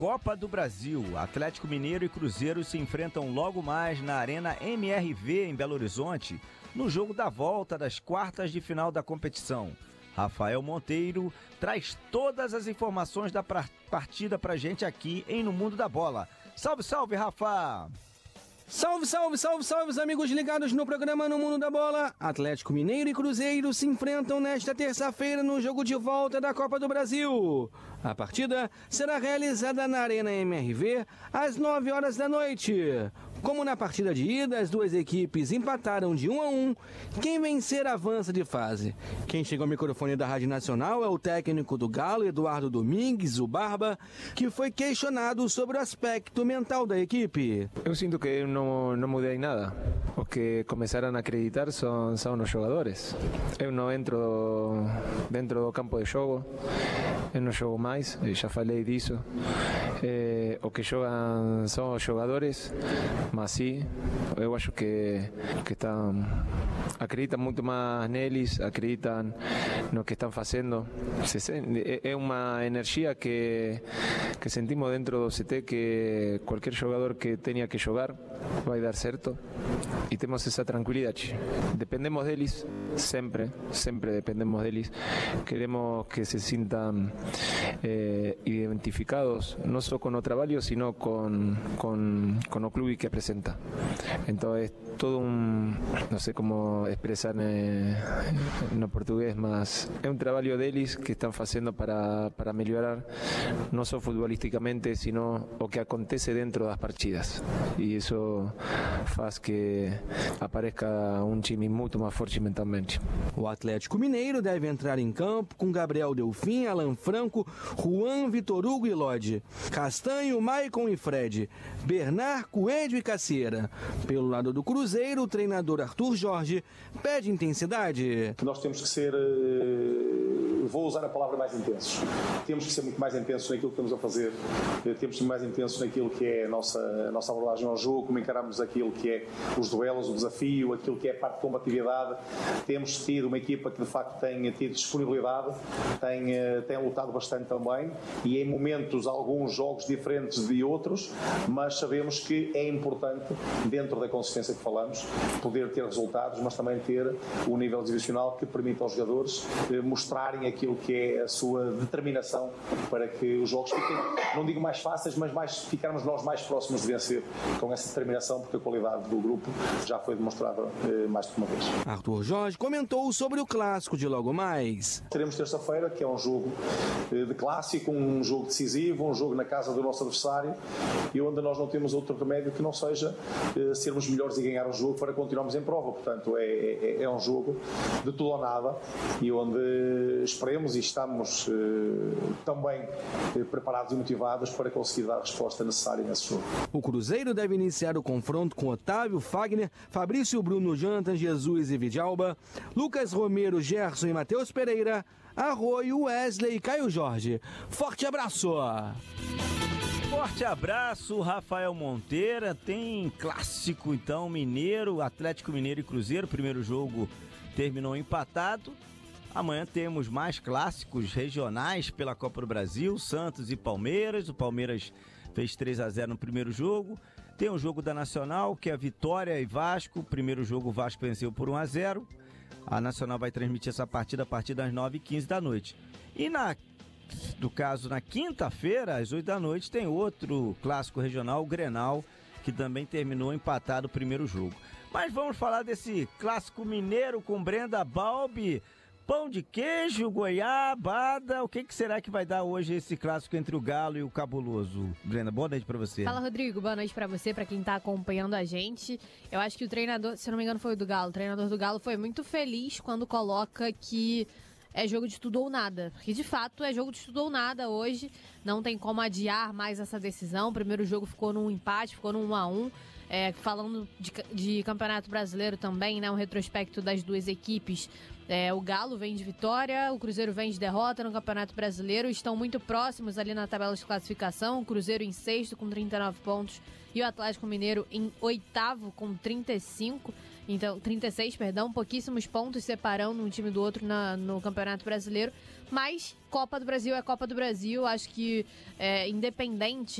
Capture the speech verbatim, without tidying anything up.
Copa do Brasil, Atlético Mineiro e Cruzeiro se enfrentam logo mais na Arena M R V em Belo Horizonte, no jogo da volta das quartas de final da competição. Rafael Monteiro traz todas as informações da partida pra gente aqui em No Mundo da Bola. Salve, salve, Rafa! Salve, salve, salve, salve, os amigos ligados no programa No Mundo da Bola. Atlético Mineiro e Cruzeiro se enfrentam nesta terça-feira no jogo de volta da Copa do Brasil. A partida será realizada na Arena M R V às nove horas da noite. Como na partida de ida, as duas equipes empataram de um a um. Quem vencer avança de fase. Quem chega ao microfone da Rádio Nacional é o técnico do Galo, Eduardo Domingues, o Barba, que foi questionado sobre o aspecto mental da equipe. Eu sinto que eu não, não mudei nada. Os que começaram a acreditar são, são os jogadores. Eu não entro dentro do campo de jogo. Eu não jogo mais, já falei disso. É, o que jogam são os jogadores, mas sim, eu acho que, que estão, acreditam muito mais neles, acreditam no que estão fazendo. É uma energia que, que sentimos dentro do C T, que qualquer jogador que tenha que jogar vai dar certo. E temos essa tranquilidade. Dependemos deles, sempre, sempre dependemos deles. Queremos que se sintam eh, identificados, não só com o trabalho, sino com, com, com o clube que apresenta. Então é todo um, não sei como expressar eh, no português, mas é um trabalho deles que estão fazendo para, para melhorar, não só futbolisticamente, sino o que acontece dentro das partidas. E isso faz que apareça um time muito mais forte mentalmente. O Atlético Mineiro deve entrar em campo com Gabriel Delfim, Alan Franco, Juan, Vitor Hugo e Lodi, Castanho, Maicon e Fred, Bernard, Coelho e Cacieira. Pelo lado do Cruzeiro, o treinador Arthur Jorge pede intensidade. Nós temos que ser, vou usar a palavra mais intensos, temos que ser muito mais intensos naquilo que estamos a fazer, temos que ser mais intensos naquilo que é a nossa, a nossa abordagem ao jogo, como encaramos aquilo que é os duelos, o desafio, aquilo que é a parte de combatividade. Temos tido uma equipa que de facto tem tido disponibilidade, tem, tem lutado bastante também, e em momentos alguns jogos diferentes de outros, mas sabemos que é importante, dentro da consistência que falamos, poder ter resultados, mas também ter o nível exibicional que permita aos jogadores mostrarem aquilo que é a sua determinação para que os jogos fiquem, não digo mais fáceis, mas mais, ficarmos nós mais próximos de vencer com essa determinação, porque a qualidade do grupo já foi demonstrada eh, mais do que uma vez. Arthur Jorge comentou sobre o clássico de logo mais. Teremos terça-feira, que é um jogo eh, de clássico, um jogo decisivo, um jogo na casa do nosso adversário, e onde nós não temos outro remédio que não seja eh, sermos melhores e ganhar o jogo para continuarmos em prova. Portanto, é, é, é um jogo de tudo ou nada, e onde esperemos e estamos eh, também eh, preparados e motivados para conseguir dar a resposta necessária nesse jogo. O Cruzeiro deve iniciar o confronto com Otávio, Fagner, Fabrício, Bruno, Jantas, Jesus e Vidalba, Lucas Romero, Gerson e Matheus Pereira, Arroio, Wesley e Caio Jorge. Forte abraço! Forte abraço, Rafael Monteiro. Tem clássico então, Mineiro, Atlético Mineiro e Cruzeiro. O primeiro jogo terminou empatado. Amanhã temos mais clássicos regionais pela Copa do Brasil, Santos e Palmeiras. O Palmeiras fez três a zero no primeiro jogo. Tem o jogo da Nacional, que é Vitória e Vasco. O primeiro jogo o Vasco venceu por um a zero. A Nacional vai transmitir essa partida a partir das nove e quinze da noite. E na, no caso, na quinta-feira, às oito da noite, tem outro clássico regional, o Grenal, que também terminou empatado o primeiro jogo. Mas vamos falar desse clássico mineiro com Brenda Balbi. Pão de queijo, goiabada, o que, que será que vai dar hoje esse clássico entre o Galo e o Cabuloso? Brenda, boa noite pra você. Fala, Rodrigo, boa noite pra você, pra quem tá acompanhando a gente. Eu acho que o treinador, se eu não me engano foi o do Galo, o treinador do Galo foi muito feliz quando coloca que é jogo de tudo ou nada, porque de fato é jogo de tudo ou nada hoje, não tem como adiar mais essa decisão. O primeiro jogo ficou num empate, ficou num um a um. É, falando de, de Campeonato Brasileiro também, né, um retrospecto das duas equipes, é, o Galo vem de vitória, o Cruzeiro vem de derrota no Campeonato Brasileiro, estão muito próximos ali na tabela de classificação, o Cruzeiro em sexto com trinta e nove pontos e o Atlético Mineiro em oitavo com trinta e cinco. Então, trinta e seis, perdão, pouquíssimos pontos separando um time do outro na, no Campeonato Brasileiro. Mas Copa do Brasil é Copa do Brasil. Acho que, é, independente